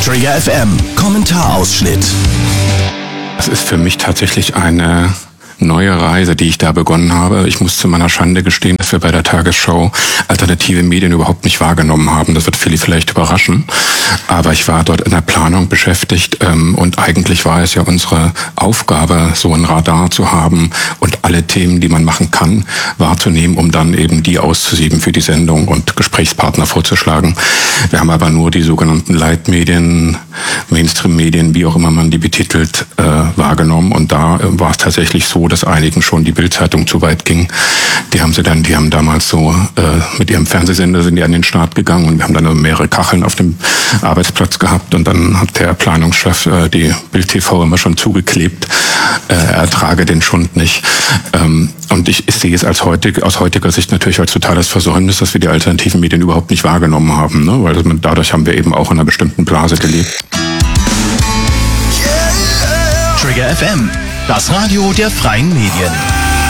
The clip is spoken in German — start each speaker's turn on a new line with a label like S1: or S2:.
S1: Trigger FM, Kommentarausschnitt.
S2: Das ist für mich tatsächlich eine neue Reise, die ich da begonnen habe. Ich muss zu meiner Schande gestehen, dass wir bei der Tagesschau alternative Medien überhaupt nicht wahrgenommen haben. Das wird viele vielleicht überraschen. Aber ich war dort in der Planung beschäftigt und eigentlich war es ja unsere Aufgabe, so ein Radar zu haben und alle Themen, die man machen kann, wahrzunehmen, um dann eben die auszusieben für die Sendung und Gesprächspartner vorzuschlagen. Wir haben aber nur die sogenannten Leitmedien, Mainstream-Medien, wie auch immer man die betitelt, wahrgenommen. Und da war es tatsächlich so, dass einigen schon die Bild-Zeitung zu weit ging. Die haben damals so mit ihrem Fernsehsender sind die an den Start gegangen und wir haben dann mehrere Kacheln auf dem Arbeitsplatz gehabt und dann hat der Planungschef die Bild TV immer schon zugeklebt, er ertrage den Schund nicht. Und ich sehe es aus heutiger Sicht natürlich als totales Versäumnis, dass wir die alternativen Medien überhaupt nicht wahrgenommen haben, ne? Weil dadurch haben wir eben auch in einer bestimmten Blase gelebt.
S1: Trigger FM, das Radio der freien Medien.